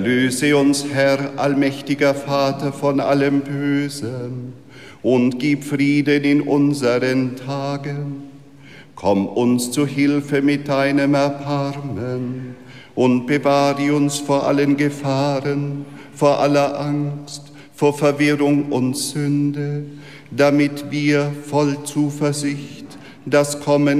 Löse uns, Herr, allmächtiger Vater, von allem Bösen und gib Frieden in unseren Tagen. Komm uns zu Hilfe mit deinem Erbarmen und bewahre uns vor allen Gefahren, vor aller Angst, vor Verwirrung und Sünde, damit wir voll Zuversicht das Kommen